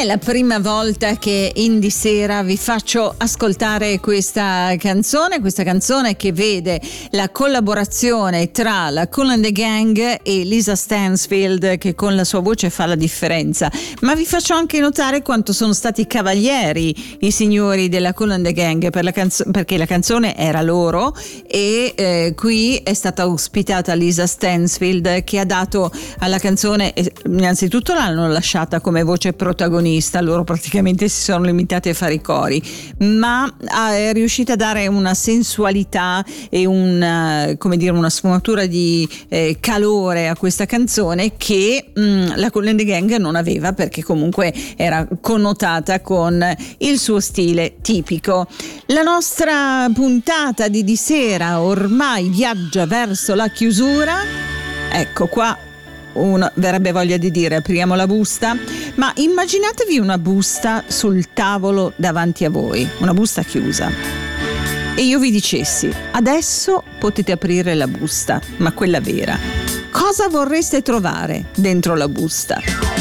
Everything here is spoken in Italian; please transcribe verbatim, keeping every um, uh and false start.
è la prima volta che in Di Sera vi faccio ascoltare questa canzone, questa canzone che vede la collaborazione tra la Kool and the Gang e Lisa Stansfield, che con la sua voce fa la differenza. Ma vi faccio anche notare quanto sono stati cavalieri i signori della Kool and the Gang per la canzo- perché la canzone era loro e eh, qui è stata ospitata Lisa Stansfield, che ha dato alla canzone, eh, innanzitutto l'hanno lasciata come voce protagonista, loro praticamente si sono limitati a fare i cori, ma è riuscita a dare una sensualità e una, come dire, una sfumatura di eh, calore a questa canzone che mh, la Kool and the Gang non aveva, perché comunque era connotata con il suo stile tipico. La nostra puntata di Di Sera ormai viaggia verso la chiusura. Ecco qua, uno verrebbe voglia di dire apriamo la busta, ma immaginatevi una busta sul tavolo davanti a voi, una busta chiusa, e io vi dicessi adesso potete aprire la busta, ma quella vera. Cosa vorreste trovare dentro la busta?